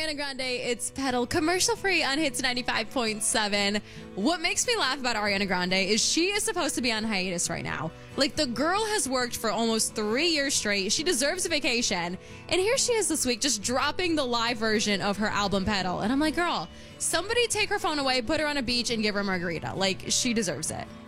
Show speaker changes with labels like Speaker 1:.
Speaker 1: Ariana Grande. It's Pedal, commercial free on Hits 95.7. What makes me laugh about Ariana Grande is she is supposed to be on hiatus right now. Like, the girl has worked for almost 3 years straight. She deserves a vacation. And here she is this week just dropping the live version of her album Pedal. And I'm like, girl, somebody take her phone away, put her on a beach, and give her a margarita. Like, she deserves it.